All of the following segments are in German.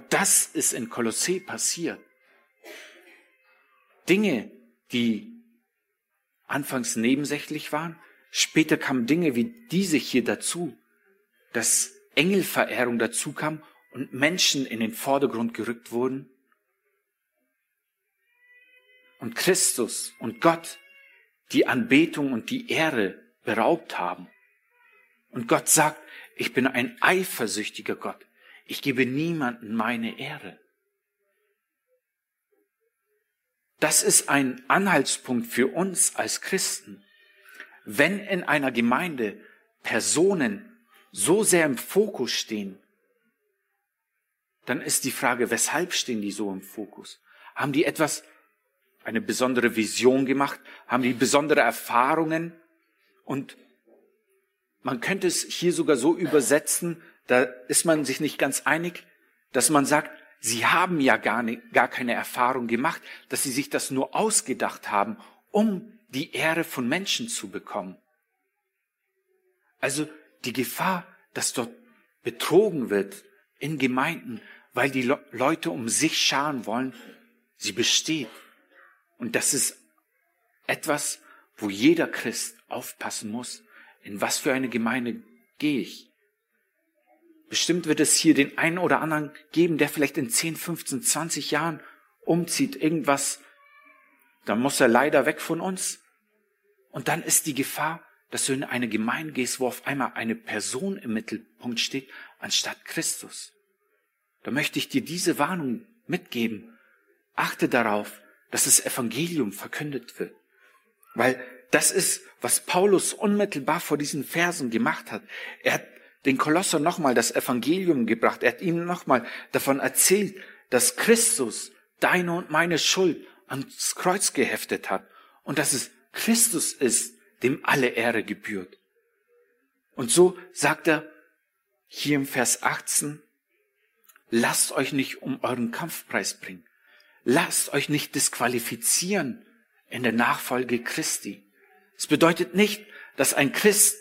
das ist in Kolossä passiert. Dinge, die anfangs nebensächlich waren, später kamen Dinge wie diese hier dazu, dass Engelverehrung dazu kam und Menschen in den Vordergrund gerückt wurden und Christus und Gott die Anbetung und die Ehre beraubt haben. Und Gott sagt, ich bin ein eifersüchtiger Gott. Ich gebe niemandem meine Ehre. Das ist ein Anhaltspunkt für uns als Christen. Wenn in einer Gemeinde Personen so sehr im Fokus stehen, dann ist die Frage, weshalb stehen die so im Fokus? Haben die eine besondere Vision gemacht? Haben die besondere Erfahrungen? Und man könnte es hier sogar so übersetzen, da ist man sich nicht ganz einig, dass man sagt, sie haben ja gar keine Erfahrung gemacht, dass sie sich das nur ausgedacht haben, um die Ehre von Menschen zu bekommen. Also die Gefahr, dass dort betrogen wird in Gemeinden, weil die Leute um sich scharen wollen, sie besteht. Und das ist etwas, wo jeder Christ aufpassen muss. In was für eine Gemeinde gehe ich? Bestimmt wird es hier den einen oder anderen geben, der vielleicht in 10, 15, 20 Jahren umzieht, irgendwas. Dann muss er leider weg von uns. Und dann ist die Gefahr, dass du in eine Gemeinde gehst, wo auf einmal eine Person im Mittelpunkt steht, anstatt Christus. Da möchte ich dir diese Warnung mitgeben. Achte darauf, dass das Evangelium verkündet wird. Weil das ist, was Paulus unmittelbar vor diesen Versen gemacht hat. Er hat den Kolosser nochmal das Evangelium gebracht. Er hat ihnen nochmal davon erzählt, dass Christus deine und meine Schuld ans Kreuz geheftet hat. Und dass es Christus ist, dem alle Ehre gebührt. Und so sagt er hier im Vers 18, lasst euch nicht um euren Kampfpreis bringen. Lasst euch nicht disqualifizieren in der Nachfolge Christi. Es bedeutet nicht, dass ein Christ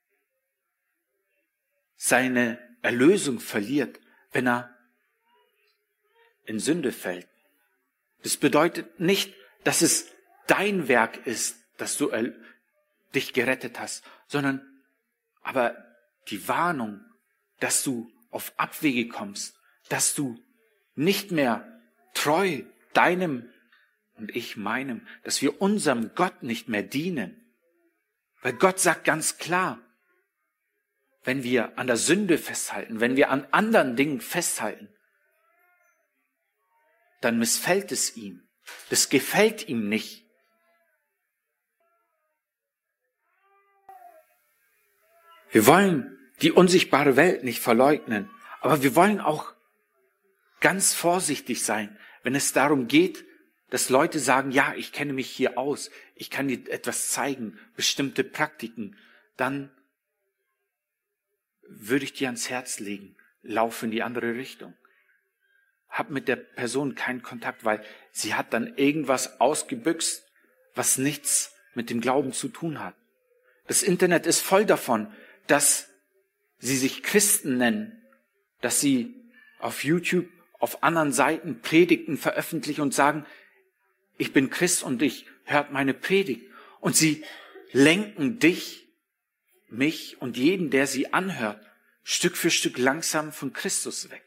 seine Erlösung verliert, wenn er in Sünde fällt. Das bedeutet nicht, dass es dein Werk ist, dass du dich gerettet hast, sondern aber die Warnung, dass du auf Abwege kommst, dass du nicht mehr treu deinem und ich meinem, dass wir unserem Gott nicht mehr dienen. Weil Gott sagt ganz klar, wenn wir an der Sünde festhalten, wenn wir an anderen Dingen festhalten, dann missfällt es ihm. Das gefällt ihm nicht. Wir wollen die unsichtbare Welt nicht verleugnen, aber wir wollen auch ganz vorsichtig sein, wenn es darum geht, dass Leute sagen, ja, ich kenne mich hier aus, ich kann dir etwas zeigen, bestimmte Praktiken, dann würde ich dir ans Herz legen, lauf in die andere Richtung. Hab mit der Person keinen Kontakt, weil sie hat dann irgendwas ausgebüxt, was nichts mit dem Glauben zu tun hat. Das Internet ist voll davon, dass sie sich Christen nennen, dass sie auf YouTube, auf anderen Seiten Predigten veröffentlichen und sagen, ich bin Christ und ich hört meine Predigt. Und sie lenken dich, mich und jeden, der sie anhört, Stück für Stück langsam von Christus weg.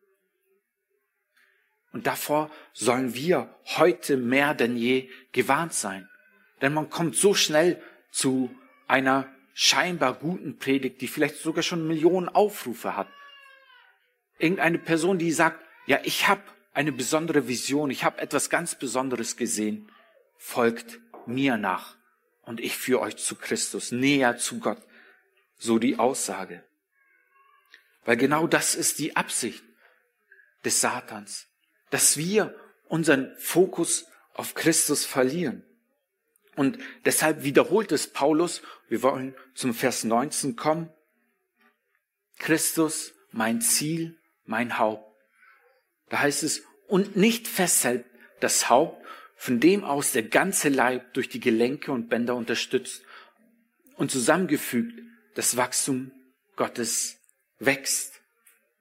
Und davor sollen wir heute mehr denn je gewarnt sein. Denn man kommt so schnell zu einer scheinbar guten Predigt, die vielleicht sogar schon Millionen Aufrufe hat. Irgendeine Person, die sagt, ja, ich habe eine besondere Vision, ich habe etwas ganz Besonderes gesehen, folgt mir nach und ich führe euch zu Christus, näher zu Gott. So die Aussage. Weil genau das ist die Absicht des Satans, dass wir unseren Fokus auf Christus verlieren. Und deshalb wiederholt es Paulus, wir wollen zum Vers 19 kommen, Christus, mein Ziel, mein Haupt. Da heißt es, und nicht festhält das Haupt, von dem aus der ganze Leib durch die Gelenke und Bänder unterstützt und zusammengefügt das Wachstum Gottes wächst.